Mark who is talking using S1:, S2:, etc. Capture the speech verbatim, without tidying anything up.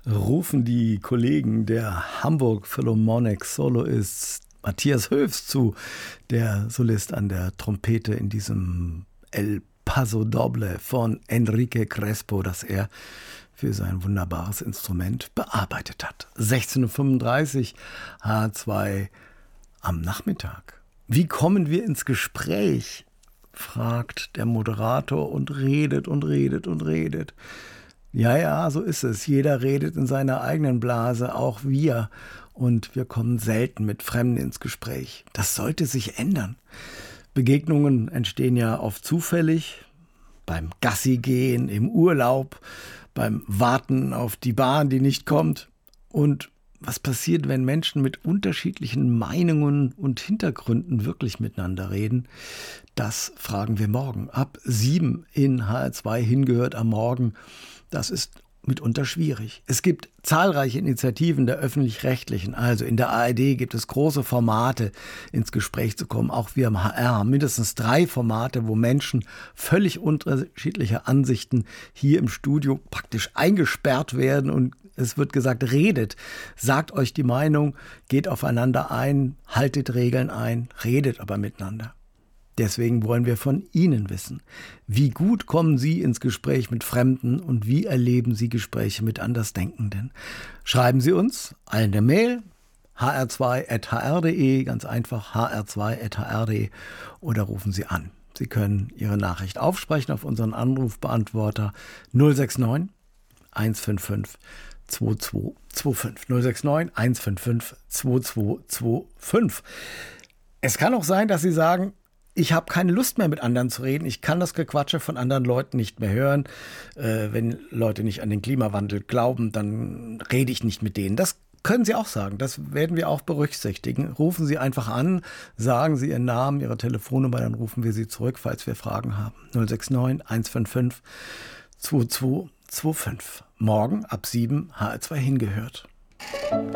S1: rufen die Kollegen der Hamburg Philharmonic Soloists Matthias Höfs zu, der Solist an der Trompete in diesem El Paso Doble von Enrique Crespo, das er für sein wunderbares Instrument bearbeitet hat. sechzehn Uhr fünfunddreißig, H zwei am Nachmittag. Wie kommen wir ins Gespräch? Fragt der Moderator und redet und redet und redet. Ja, ja, so ist es. Jeder redet in seiner eigenen Blase, auch wir. Und wir kommen selten mit Fremden ins Gespräch. Das sollte sich ändern. Begegnungen entstehen ja oft zufällig. Beim Gassi-Gehen, im Urlaub, beim Warten auf die Bahn, die nicht kommt. Und was passiert, wenn Menschen mit unterschiedlichen Meinungen und Hintergründen wirklich miteinander reden? Das fragen wir morgen. Ab sieben in H R zwei hingehört am Morgen. Das ist mitunter schwierig. Es gibt zahlreiche Initiativen der Öffentlich-Rechtlichen. Also in der A R D gibt es große Formate, ins Gespräch zu kommen. Auch wir im H R haben mindestens drei Formate, wo Menschen völlig unterschiedlicher Ansichten hier im Studio praktisch eingesperrt werden und es wird gesagt, redet, sagt euch die Meinung, geht aufeinander ein, haltet Regeln ein, redet aber miteinander. Deswegen wollen wir von Ihnen wissen, wie gut kommen Sie ins Gespräch mit Fremden und wie erleben Sie Gespräche mit Andersdenkenden? Schreiben Sie uns eine Mail, h r zwei at h r punkt d e, ganz einfach h r zwei at h r punkt d e oder rufen Sie an. Sie können Ihre Nachricht aufsprechen auf unseren Anrufbeantworter null sechs neun eins fünf fünf zwei zwei zwei fünf null sechs neun eins fünf fünf zwei zwei zwei fünf. Es kann auch sein, dass Sie sagen, ich habe keine Lust mehr mit anderen zu reden. Ich kann das Gequatsche von anderen Leuten nicht mehr hören. Äh, wenn Leute nicht an den Klimawandel glauben, dann rede ich nicht mit denen. Das können Sie auch sagen. Das werden wir auch berücksichtigen. Rufen Sie einfach an, sagen Sie Ihren Namen, Ihre Telefonnummer, dann rufen wir Sie zurück, falls wir Fragen haben. null sechs neun eins fünf fünf zwei zwei zwei fünf. Morgen ab sieben H R zwei hingehört.